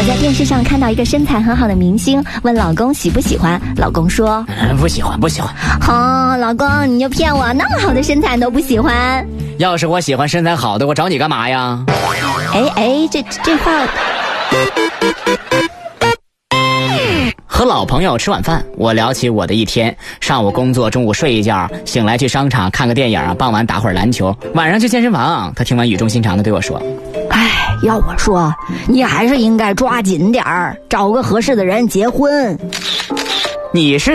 我在电视上看到一个身材很好的明星，问老公喜不喜欢，老公说不喜欢。 老公你就骗我，那么好的身材你都不喜欢？ 要是我喜欢身材好的，我找你干嘛呀？ 这话。 和老朋友吃晚饭，我聊起我的一天，上午工作，中午睡一觉，醒来去商场看个电影，傍晚打会儿篮球，晚上去健身房。他听完语重心长地对我说， 要我说你还是应该抓紧点儿，找个合适的人结婚。 你是